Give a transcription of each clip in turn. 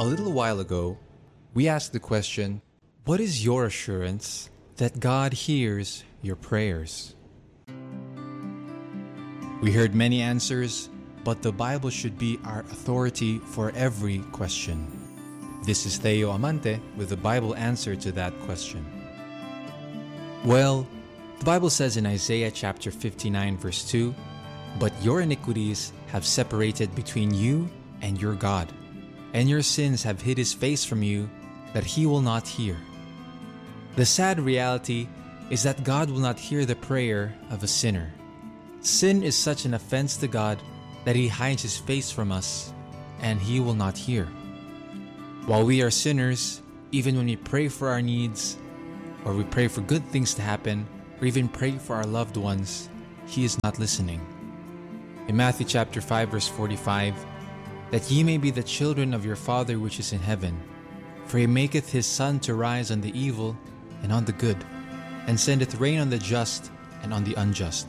A little while ago, we asked the question, what is your assurance that God hears your prayers? We heard many answers, but the Bible should be our authority for every question. This is Theo Amante with the Bible answer to that question. Well, the Bible says in Isaiah chapter 59 verse 2, "But your iniquities have separated between you and your God, and your sins have hid his face from you, that he will not hear." The sad reality is that God will not hear the prayer of a sinner. Sin is such an offense to God that he hides his face from us, and he will not hear. While we are sinners, even when we pray for our needs, or we pray for good things to happen, or even pray for our loved ones, he is not listening. In Matthew chapter 5 verse 45, "That ye may be the children of your Father which is in heaven, for he maketh his sun to rise on the evil and on the good, and sendeth rain on the just and on the unjust."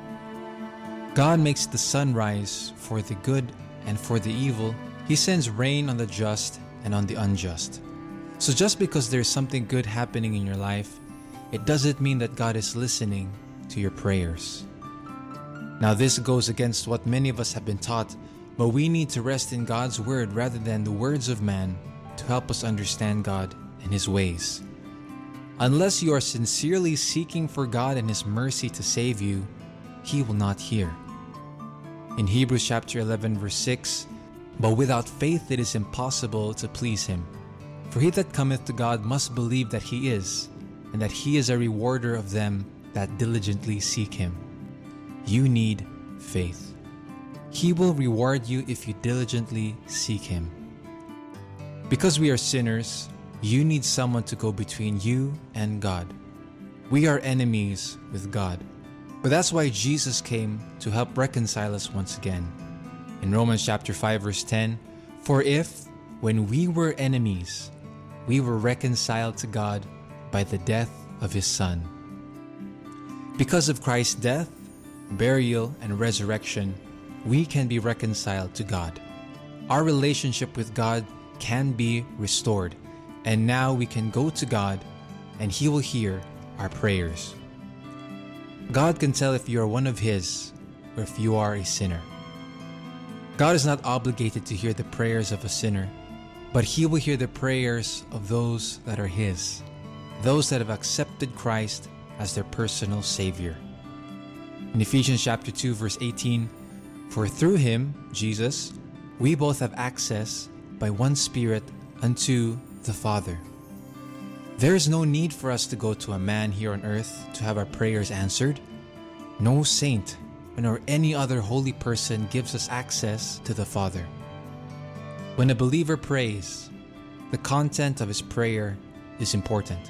God makes the sun rise for the good and for the evil. He sends rain on the just and on the unjust. So just because there's something good happening in your life, it doesn't mean that God is listening to your prayers. Now this goes against what many of us have been taught, but we need to rest in God's word rather than the words of man to help us understand God and his ways. Unless you are sincerely seeking for God and his mercy to save you, he will not hear. In Hebrews chapter 11 verse 6, "But without faith it is impossible to please him. For he that cometh to God must believe that he is, and that he is a rewarder of them that diligently seek him." You need faith. He will reward you if you diligently seek him. Because we are sinners, you need someone to go between you and God. We are enemies with God. But that's why Jesus came to help reconcile us once again. In Romans chapter 5 verse 10, "For if, when we were enemies, we were reconciled to God by the death of his Son." Because of Christ's death, burial, and resurrection, we can be reconciled to God. Our relationship with God can be restored, and now we can go to God and he will hear our prayers. God can tell if you are one of his or if you are a sinner. God is not obligated to hear the prayers of a sinner, but he will hear the prayers of those that are his, those that have accepted Christ as their personal Savior. In Ephesians chapter 2 verse 18, "For through him, Jesus, we both have access by one Spirit unto the Father." There is no need for us to go to a man here on earth to have our prayers answered. No saint nor any other holy person gives us access to the Father. When a believer prays, the content of his prayer is important.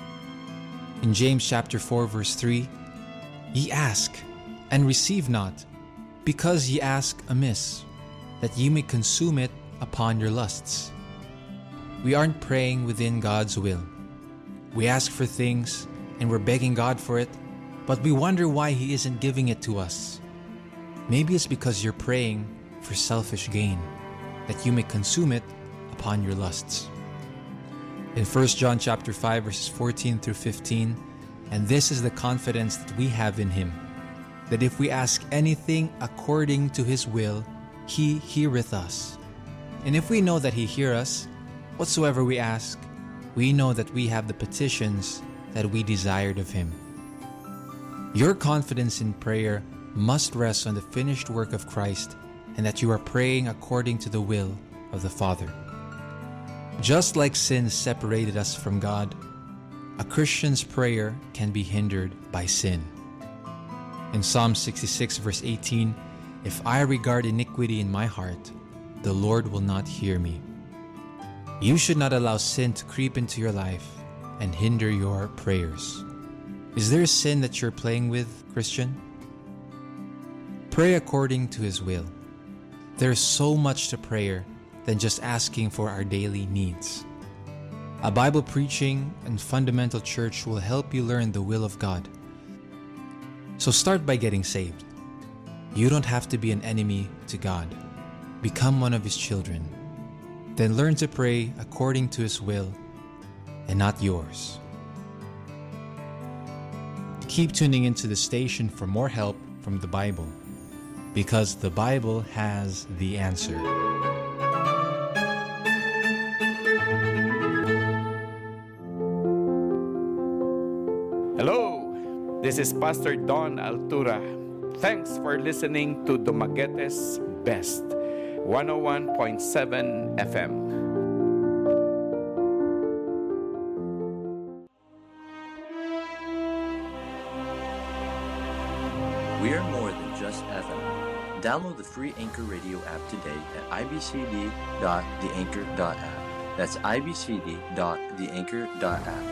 In James chapter 4 verse 3, "Ye ask, and receive not, because ye ask amiss, that ye may consume it upon your lusts." We aren't praying within God's will. We ask for things, and we're begging God for it, but we wonder why he isn't giving it to us. Maybe it's because you're praying for selfish gain, that you may consume it upon your lusts. In 1 John chapter 5 verses 14 through 15, "And this is the confidence that we have in him, that if we ask anything according to his will, he heareth us. And if we know that he hear us, whatsoever we ask, we know that we have the petitions that we desired of him." Your confidence in prayer must rest on the finished work of Christ, and that you are praying according to the will of the Father. Just like sin separated us from God, a Christian's prayer can be hindered by sin. In Psalm 66 verse 18, "If I regard iniquity in my heart, the Lord will not hear me." You should not allow sin to creep into your life and hinder your prayers. Is there a sin that you're playing with, Christian? Pray according to his will. There is so much to prayer than just asking for our daily needs. A Bible preaching and fundamental church will help you learn the will of God. So start by getting saved. You don't have to be an enemy to God. Become one of his children. then learn to pray according to His will and not yours. Keep tuning into the station for more help from the Bible, because the Bible has the answer. Hello, this is Pastor Don Altura. Thanks for listening to Dumaguete's Best, 101.7 FM. We are more than just FM. Download the free Anchor Radio app today at ibcd.theanchor.app. That's ibcd.theanchor.app.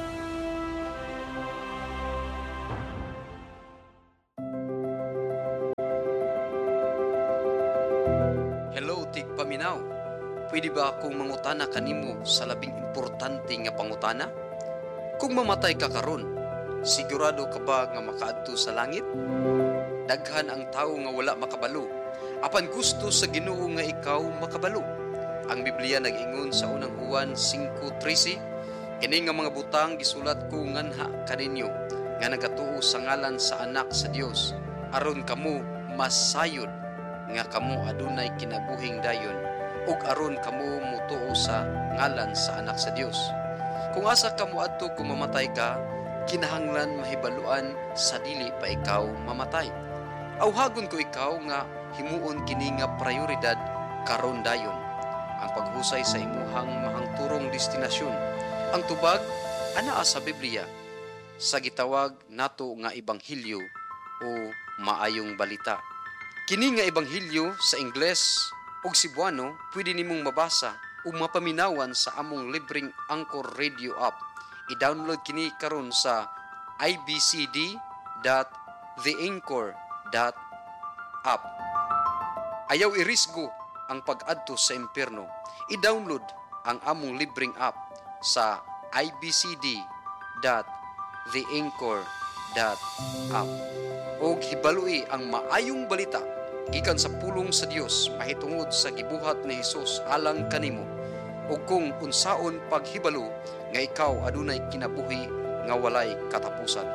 Hello, Tig Paminaw. Pwede ba akong mangutana kanimo sa labing importante nga pangutana? Kung mamatay ka karon, sigurado ka ba nga makaadto sa langit? Daghan ang tao nga wala makabalo, apan gusto sa Ginoo nga ikaw makabalo. Ang Biblia nag-ingon sa unang Juan 5:13, kini nga mga butang gisulat ko nganha kaninyo, nga nagatuo sa ngalan sa Anak sa Dios, aron kamo masayod nga kamo adunay kinabuhing dayon, ug aron kamo mutuo sa ngalan sa Anak sa Dios. Kung asa kamo adto kung mamatay ka, kinahanglan mahibaluan sa dili pa ikaw mamatay. Awhagon ko ikaw nga himuon kini nga prioridad karon dayon, ang paghusay sa imuhang mahangturong destinasyon. Ang tubag anaa sa Biblia sa gitawag nato nga ebanghelyo o maayong balita. Kini nga ebanghelyo sa Ingles ug Cebuano pwede nimong mabasa o mapaminawan sa among libreng Anchor Radio app. I-download kini karon sa ibcd.theanchor.app. Ayaw irisgo ang pag-adto sa impyerno. I-download ang among libreng app sa ibcd.theanchor.app. Og hibalui ang maayong balita gikan sa pulong sa Dios mahitungod sa gibuhat ni Hesus alang kanimo, ug kung unsaon paghibalo nga ikaw adunay kinabuhi nga walay katapusan.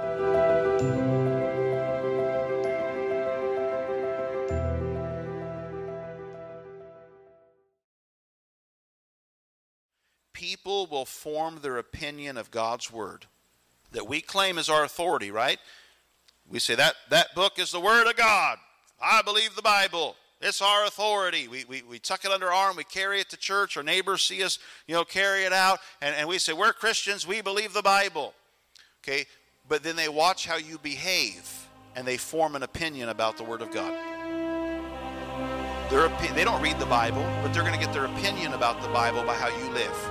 People will form their opinion of God's Word that we claim as our authority, right? We say that book is the Word of God. I believe the Bible. It's our authority. We tuck it under our arm. We carry it to church. Our neighbors see us, carry it out. And we say, we're Christians. We believe the Bible. Okay? But then they watch how you behave, and they form an opinion about the Word of God. They don't read the Bible, but they're going to get their opinion about the Bible by how you live.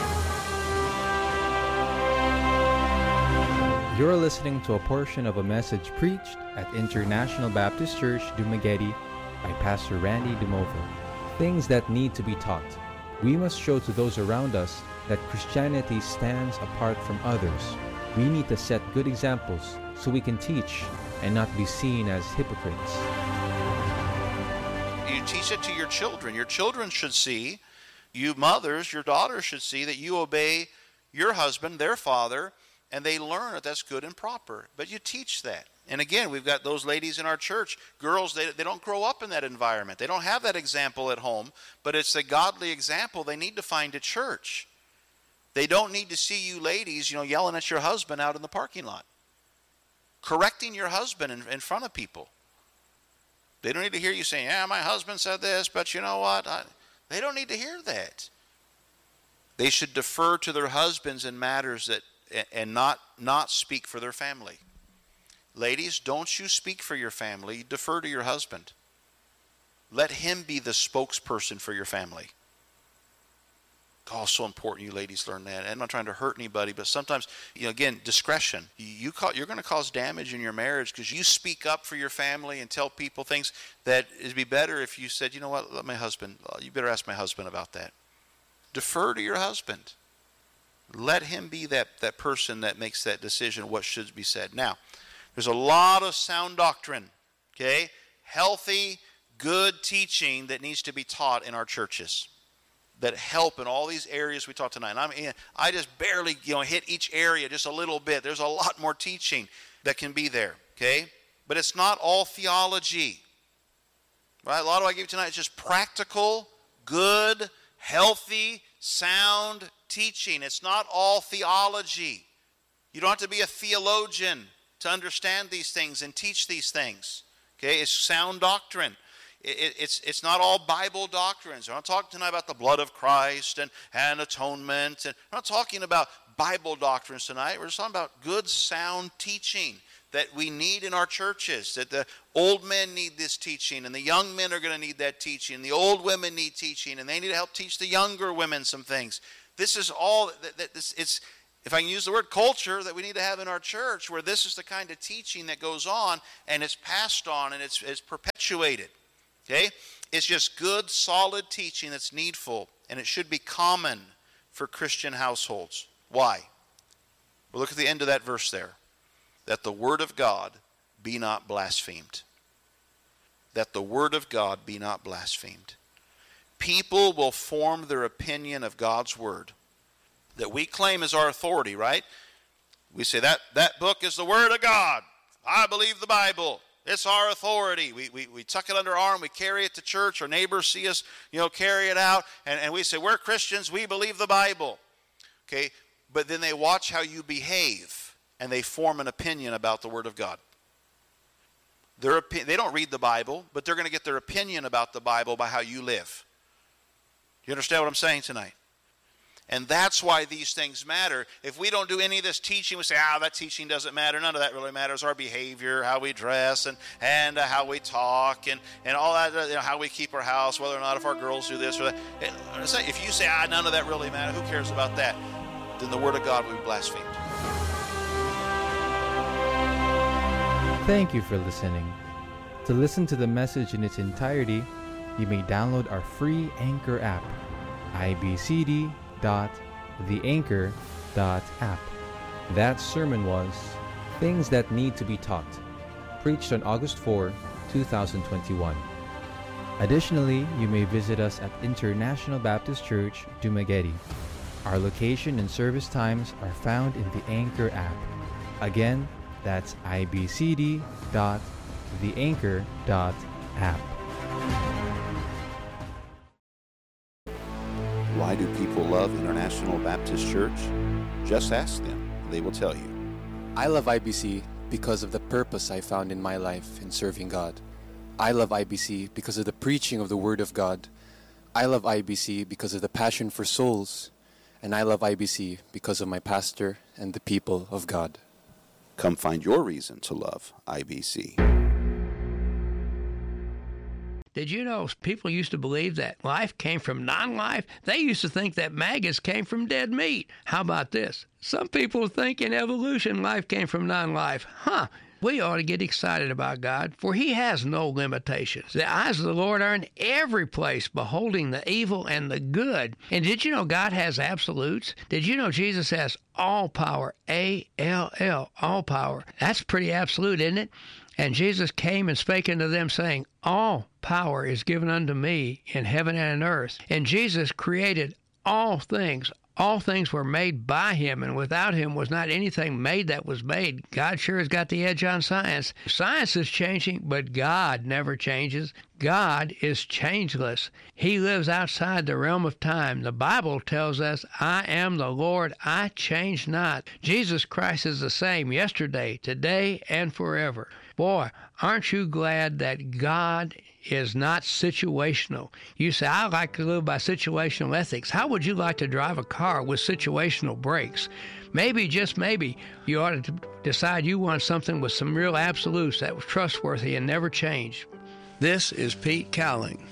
You're listening to a portion of a message preached at International Baptist Church, Dumaguete, by Pastor Randy Dumovo. Things that need to be taught. We must show to those around us that Christianity stands apart from others. We need to set good examples so we can teach and not be seen as hypocrites. You teach it to your children. Your children should see, you mothers, your daughters should see that you obey your husband, their father, and they learn that that's good and proper. But you teach that. And again, we've got those ladies in our church, girls, they don't grow up in that environment. They don't have that example at home, but it's a godly example they need to find at church. They don't need to see you ladies, yelling at your husband out in the parking lot, correcting your husband in front of people. They don't need to hear you saying, my husband said this, but you know what? They don't need to hear that. They should defer to their husbands in matters and not speak for their family. Ladies, don't you speak for your family. Defer to your husband. Let him be the spokesperson for your family. Oh, so important you ladies learn that. I'm not trying to hurt anybody, but sometimes, again, discretion. You're going to cause damage in your marriage because you speak up for your family and tell people things that it'd be better if you said, you know what, let my husband, you better ask my husband about that. Defer to your husband. Let him be that person that makes that decision, what should be said. Now, there's a lot of sound doctrine, okay? Healthy, good teaching that needs to be taught in our churches. that help in all these areas we talked tonight. I just barely hit each area just a little bit. There's a lot more teaching that can be there, okay? But it's not all theology, right? A lot of what I gave tonight is just practical, good, healthy, sound teaching. It's not all theology. You don't have to be a theologian to understand these things and teach these things, okay? It's sound doctrine. It's not all Bible doctrines. I'm not talking tonight about the blood of Christ and atonement. And I'm not talking about Bible doctrines tonight. We're just talking about good, sound teaching that we need in our churches, that the old men need this teaching, and the young men are going to need that teaching, and the old women need teaching, and they need to help teach the younger women some things. This is all, it's, if I can use the word culture, that we need to have in our church, where this is the kind of teaching that goes on, and it's passed on, and it's perpetuated. Okay? It's just good, solid teaching that's needful, and it should be common for Christian households. Why? Well, look at the end of that verse there. That the word of God be not blasphemed. That the word of God be not blasphemed. People will form their opinion of God's word that we claim as our authority, right? We say that book is the word of God. I believe the Bible. It's our authority. We tuck it under our arm. We carry it to church. Our neighbors see us, carry it out. And we say, we're Christians. We believe the Bible. Okay? But then they watch how you behave, and they form an opinion about the Word of God. They don't read the Bible, but they're going to get their opinion about the Bible by how you live. You understand what I'm saying tonight? And that's why these things matter. If we don't do any of this teaching, we say, that teaching doesn't matter. None of that really matters. Our behavior, how we dress, and how we talk, and all that, how we keep our house, whether or not if our girls do this or that. If you say, none of that really matters, who cares about that? Then the Word of God will be blasphemed. Thank you for listening. To listen to the message in its entirety, you may download our free Anchor app, ibcd.theanchor.app. That sermon was Things That Need to Be Taught, preached on August 4, 2021. Additionally, you may visit us at International Baptist Church, Dumaguete. Our location and service times are found in the Anchor app. Again, that's ibcd.theanchor.app. Why do people love International Baptist Church? Just ask them. They will tell you. I love IBC because of the purpose I found in my life in serving God. I love IBC because of the preaching of the Word of God. I love IBC because of the passion for souls. And I love IBC because of my pastor and the people of God. Come find your reason to love IBC. Did you know people used to believe that life came from non-life? They used to think that maggots came from dead meat. How about this? Some people think in evolution life came from non-life. We ought to get excited about God, for He has no limitations. The eyes of the Lord are in every place, beholding the evil and the good. And did you know God has absolutes? Did you know Jesus has all power, A-L-L, all power? That's pretty absolute, isn't it? And Jesus came and spake unto them, saying, all power is given unto me in heaven and in earth. And Jesus created all things. All things were made by Him, and without Him was not anything made that was made. God sure has got the edge on science. Science is changing, but God never changes. God is changeless. He lives outside the realm of time. The Bible tells us, I am the Lord, I change not. Jesus Christ is the same yesterday, today, and forever. Boy, aren't you glad that God is not situational? You say, I like to live by situational ethics. How would you like to drive a car with situational brakes? Maybe, just maybe, you ought to decide you want something with some real absolutes that was trustworthy and never changed. This is Pete Cowling.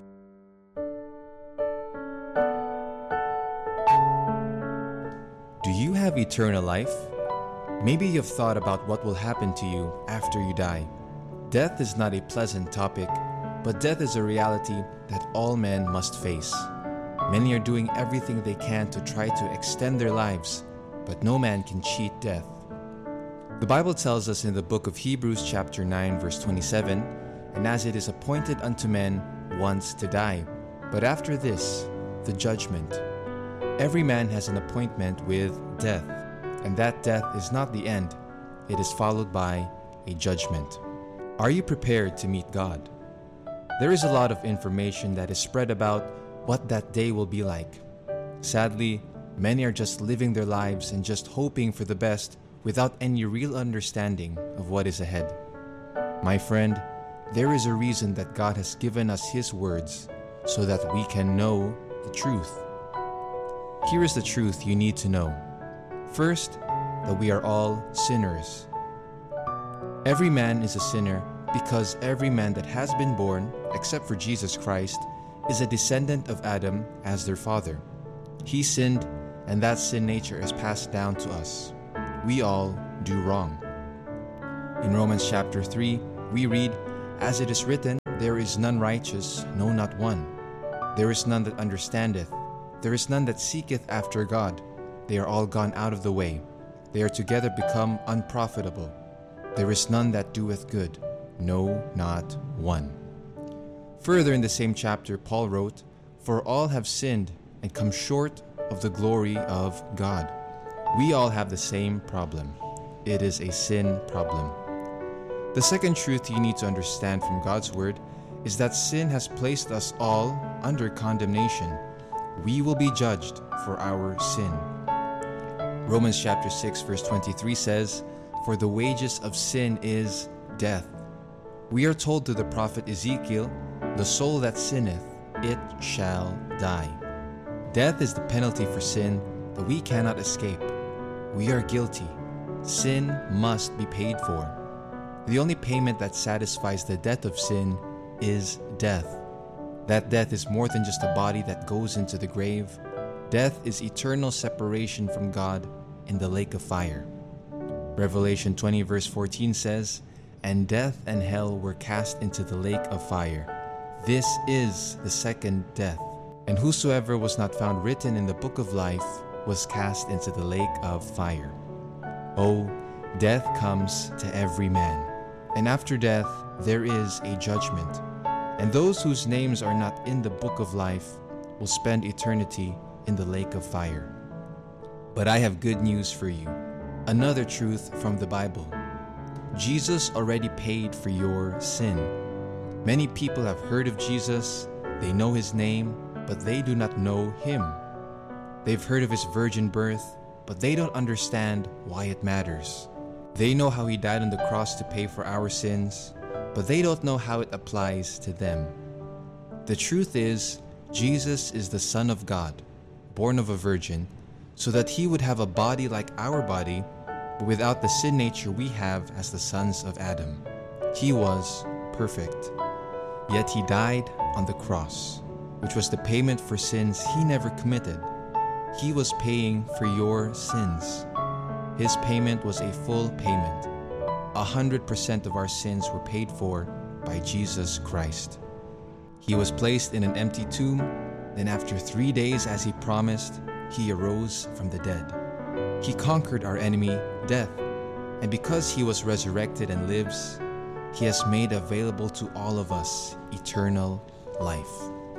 Do you have eternal life? Maybe you've thought about what will happen to you after you die. Death is not a pleasant topic, but death is a reality that all men must face. Many are doing everything they can to try to extend their lives, but no man can cheat death. The Bible tells us in the book of Hebrews chapter 9 verse 27, and as it is appointed unto men once to die, but after this, the judgment. Every man has an appointment with death, and that death is not the end. It is followed by a judgment. Are you prepared to meet God? There is a lot of information that is spread about what that day will be like. Sadly, many are just living their lives and just hoping for the best without any real understanding of what is ahead. My friend, there is a reason that God has given us His words so that we can know the truth. Here is the truth you need to know. First, that we are all sinners. Every man is a sinner because every man that has been born, except for Jesus Christ, is a descendant of Adam as their father. He sinned, and that sin nature is passed down to us. We all do wrong. In Romans chapter 3, we read, "As it is written, there is none righteous, no, not one. There is none that understandeth. There is none that seeketh after God. They are all gone out of the way. They are together become unprofitable. There is none that doeth good, no, not one." Further in the same chapter, Paul wrote, "For all have sinned and come short of the glory of God." We all have the same problem. It is a sin problem. The second truth you need to understand from God's Word is that sin has placed us all under condemnation. We will be judged for our sin. Romans chapter 6 verse 23 says, "For the wages of sin is death." We are told to the prophet Ezekiel, "The soul that sinneth, it shall die." Death is the penalty for sin that we cannot escape. We are guilty. Sin must be paid for. The only payment that satisfies the debt of sin is death. That death is more than just a body that goes into the grave. Death is eternal separation from God in the lake of fire. Revelation 20 verse 14 says, "And death and hell were cast into the lake of fire. This is the second death. And whosoever was not found written in the book of life was cast into the lake of fire." Oh, death comes to every man. And after death, there is a judgment. And those whose names are not in the book of life will spend eternity in the lake of fire. But I have good news for you. Another truth from the Bible. Jesus already paid for your sin. Many people have heard of Jesus, they know His name, but they do not know Him. They've heard of His virgin birth, but they don't understand why it matters. They know how He died on the cross to pay for our sins, but they don't know how it applies to them. The truth is, Jesus is the Son of God, born of a virgin, so that He would have a body like our body, but without the sin nature we have as the sons of Adam. He was perfect. Yet He died on the cross, which was the payment for sins He never committed. He was paying for your sins. His payment was a full payment. 100% of our sins were paid for by Jesus Christ. He was placed in an empty tomb, then after 3 days, as He promised, He arose from the dead. He conquered our enemy, death, and because He was resurrected and lives, He has made available to all of us eternal life.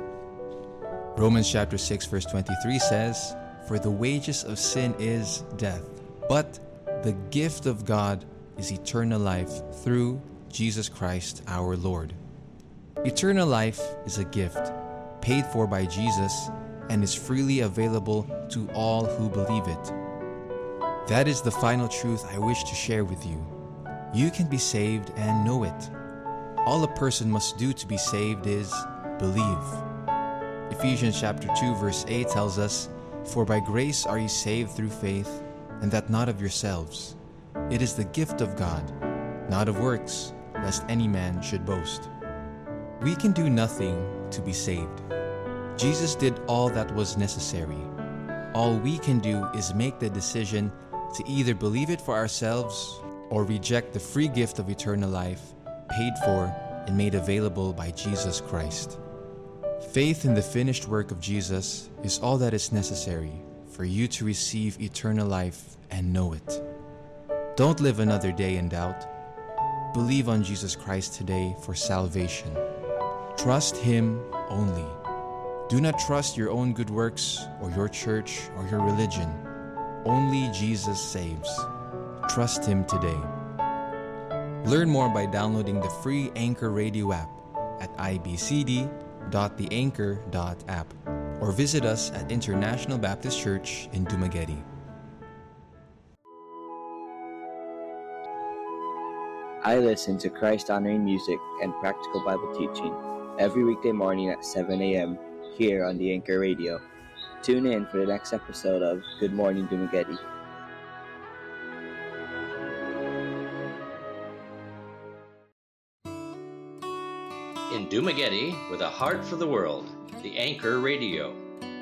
Romans chapter 6 verse 23 says, "For the wages of sin is death, but the gift of God is eternal life through Jesus Christ our Lord." Eternal life is a gift paid for by Jesus and is freely available to all who believe it. That is the final truth I wish to share with you. You can be saved and know it. All a person must do to be saved is believe. Ephesians chapter 2 verse 8 tells us, "For by grace are ye saved through faith, and that not of yourselves. It is the gift of God, not of works, lest any man should boast." We can do nothing to be saved. Jesus did all that was necessary. All we can do is make the decision to either believe it for ourselves or reject the free gift of eternal life paid for and made available by Jesus Christ. Faith in the finished work of Jesus is all that is necessary for you to receive eternal life and know it. Don't live another day in doubt. Believe on Jesus Christ today for salvation. Trust Him only. Do not trust your own good works or your church or your religion. Only Jesus saves. Trust Him today. Learn more by downloading the free Anchor Radio app at ibcd.theanchor.app or visit us at International Baptist Church in Dumaguete. I listen to Christ-honoring music and practical Bible teaching every weekday morning at 7 a.m. here on the Anchor Radio. Tune in for the next episode of Good Morning Dumaguete. In Dumaguete, with a heart for the world, the Anchor Radio.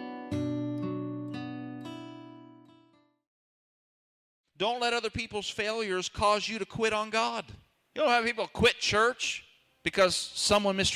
Don't let other people's failures cause you to quit on God. You don't have people quit church because someone mistreated